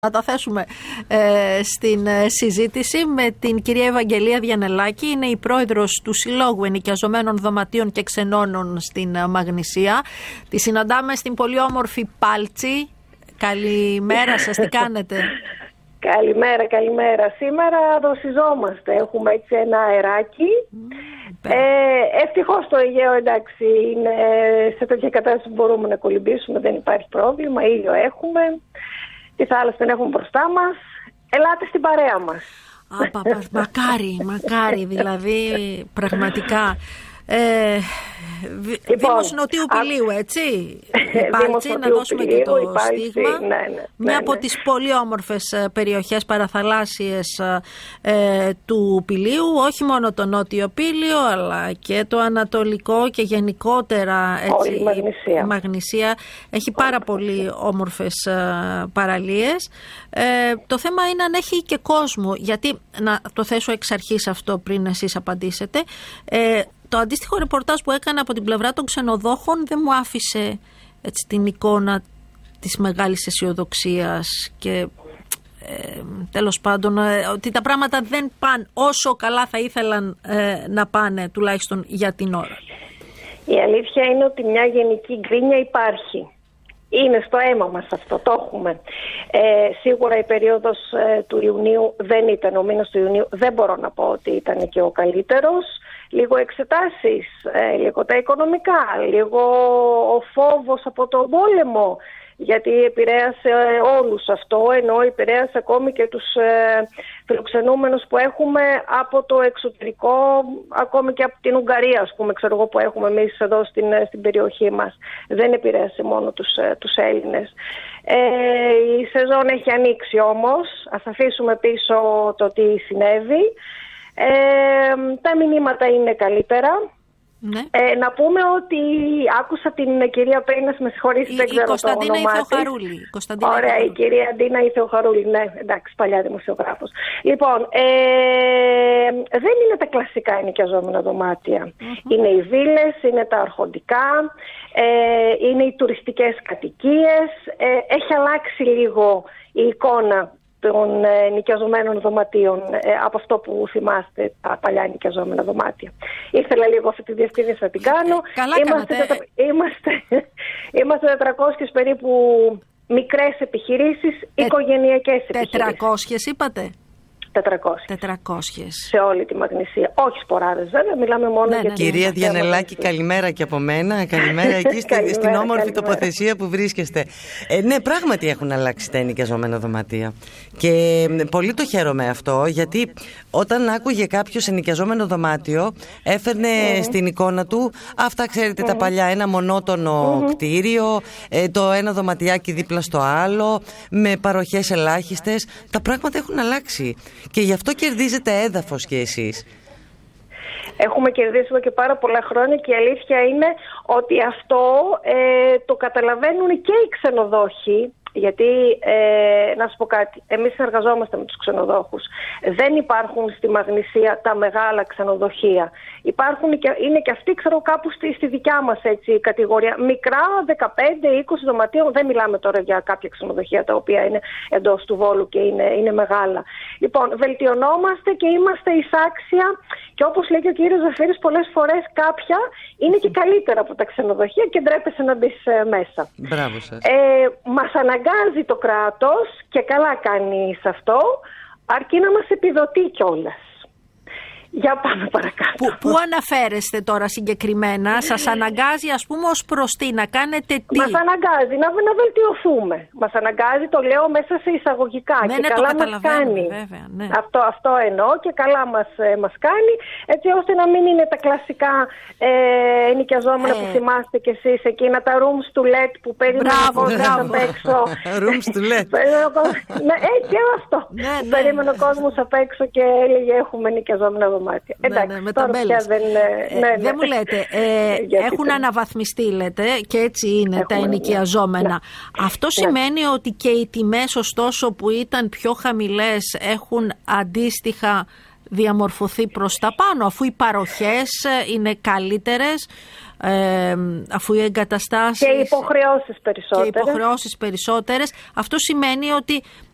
Να τα θέσουμε στην συζήτηση με την κυρία Ευαγγελία Διανελάκη. Είναι η πρόεδρος του Συλλόγου Ενοικιαζομένων Δωματίων και Ξενώνων στην Μαγνησία. Τη συναντάμε στην πολύ όμορφη Πάλτσι. Καλημέρα σας, τι κάνετε? Καλημέρα. Σήμερα δοσιζόμαστε. Έχουμε έτσι ένα αεράκι. Ευτυχώς το Αιγαίο, εντάξει, είναι σε τέτοια κατάσταση που μπορούμε να κολυμπήσουμε, δεν υπάρχει πρόβλημα, ήλιο έχουμε. Τη θάλασσα την έχουμε μπροστά μας. Ελάτε στην παρέα μας. Μακάρι δηλαδή, πραγματικά. Δήμος Νοτιού Πηλίου, έτσι. Πάλτσι, να δώσουμε και το στίγμα. Μια από τις πολύ όμορφες περιοχές παραθαλάσσιες του Πηλίου, όχι μόνο το Νότιο Πήλιο, αλλά και το Ανατολικό και γενικότερα, έτσι, η Μαγνησία έχει πάρα πολύ όμορφες παραλίες. Το θέμα είναι αν έχει και κόσμο, γιατί να το θέσω εξ αρχής αυτό πριν εσείς απαντήσετε. Το αντίστοιχο ρεπορτάζ που έκανα από την πλευρά των ξενοδόχων δεν μου άφησε, έτσι, την εικόνα της μεγάλης αισιοδοξίας και τέλος πάντων ότι τα πράγματα δεν πάνε όσο καλά θα ήθελαν να πάνε, τουλάχιστον για την ώρα. Η αλήθεια είναι ότι μια γενική γκρίνια υπάρχει. Είναι στο αίμα μας αυτό, το έχουμε. Σίγουρα η περίοδος του Ιουνίου δεν ήταν, ο μήνας του Ιουνίου δεν μπορώ να πω ότι ήταν και ο καλύτερος. Λίγο εξετάσεις, λίγο τα οικονομικά, λίγο ο φόβος από τον πόλεμο, γιατί επηρέασε όλους αυτό, ενώ επηρέασε ακόμη και τους φιλοξενούμενους που έχουμε από το εξωτερικό, ακόμη και από την Ουγγαρία, ας πούμε, ξέρω εγώ, που έχουμε εμείς εδώ στην περιοχή μας. Δεν επηρέασε μόνο τους Έλληνες. Η σεζόν έχει ανοίξει όμως, ας αφήσουμε πίσω το τι συνέβη. Τα μηνύματα είναι καλύτερα. Ναι. Να πούμε ότι άκουσα την κυρία Πέινας, με συγχωρείτε, δεν ξέρω το όνομά της. Ωραία, η κυρία Ντίνα η Θεοχαρούλη, ναι, εντάξει, παλιά δημοσιογράφος. Λοιπόν, δεν είναι τα κλασικά ενοικιαζόμενα δωμάτια. Είναι οι βίλες, είναι τα αρχοντικά, είναι οι τουριστικές κατοικίες. Έχει αλλάξει λίγο η εικόνα των ενοικιαζομένων δωματίων από αυτό που θυμάστε, τα παλιά ενοικιαζόμενα δωμάτια. Ήθελα λίγο αυτή τη διευκρίνηση να την κάνω. Είμαστε 400 περίπου μικρές επιχειρήσεις, οικογενειακές επιχειρήσεις. 400 είπατε? 400. Σε όλη τη Μαγνησία. Όχι σποράδες βέβαια, μιλάμε μόνο για την... Κυρία Διανελάκη, καλημέρα και από μένα. Καλημέρα εκεί στην όμορφη τοποθεσία που βρίσκεστε. Ναι, πράγματι έχουν αλλάξει τα ενοικιαζόμενα δωμάτια. Και πολύ το χαίρομαι αυτό, γιατί όταν άκουγε κάποιος ενοικιαζόμενο δωμάτιο, έφερνε στην εικόνα του αυτά, ξέρετε, τα παλιά, ένα μονότονο κτίριο, το ένα δωματιάκι δίπλα στο άλλο, με παροχές ελάχιστες. Τα πράγματα έχουν αλλάξει. Και γι' αυτό κερδίζετε έδαφος και εσείς. Έχουμε κερδίσει εδώ και πάρα πολλά χρόνια και η αλήθεια είναι ότι αυτό το καταλαβαίνουν και οι ξενοδόχοι. Γιατί, να σου πω κάτι, εμείς συνεργαζόμαστε με τους ξενοδόχους. Δεν υπάρχουν στη Μαγνησία τα μεγάλα ξενοδοχεία. Είναι και αυτοί, ξέρω, κάπου στη δικιά μας, έτσι, κατηγορία. Μικρά, 15-20 δωματίων, δεν μιλάμε τώρα για κάποια ξενοδοχεία τα οποία είναι εντός του Βόλου και είναι μεγάλα. Λοιπόν, βελτιωνόμαστε και είμαστε εισάξια και όπως λέει και ο κύριος Ζαφύρης, πολλές φορές κάποια είναι και καλύτερα από τα ξενοδοχεία και ντρέπεσαι να μπεις μέσα. Μπράβο σας. Μας αναγκάζει το κράτος και καλά κάνει σε αυτό, αρκεί να μας επιδοτεί κιόλας. Για πάμε παρακάτω. Πού αναφέρεστε τώρα συγκεκριμένα? Σας αναγκάζει, ας πούμε, ως προς τι, να κάνετε τι? Μας αναγκάζει να βελτιωθούμε. Μας αναγκάζει, το λέω μέσα σε εισαγωγικά. Ναι, και ναι, καλά μας κάνει. Βέβαια, ναι. Αυτό εννοώ και καλά μας κάνει, έτσι ώστε να μην είναι τα κλασικά ενοικιαζόμενα που θυμάστε κι εσείς, εκείνα τα rooms to let που περίμενε ο κόσμος απ' έξω. Rooms to let. Έτσι αυτό. Περίμενε ο κόσμος απ' έξω και έλεγε έχουμε ενοικιαζόμενα δωμάτια. Εντάξει, με ταμπέλες. Δεν μου λέτε, έχουν αναβαθμιστεί, λέτε, και έτσι είναι τα ενοικιαζόμενα. Αυτό σημαίνει ότι και οι τιμές, ωστόσο, που ήταν πιο χαμηλές, έχουν αντίστοιχα διαμορφωθεί προς τα πάνω, αφού οι παροχές είναι καλύτερες, αφού οι εγκαταστάσεις και οι υποχρεώσεις περισσότερες. περισσότερες. Αυτό σημαίνει ότι